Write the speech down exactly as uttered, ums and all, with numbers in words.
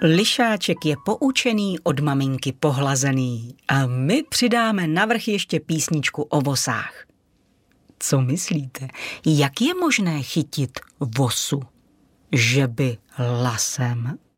Lišáček je poučený, od maminky pohlazený a my přidáme navrch ještě písničku o vosách. Co myslíte, jak je možné chytit vosu, že by lasem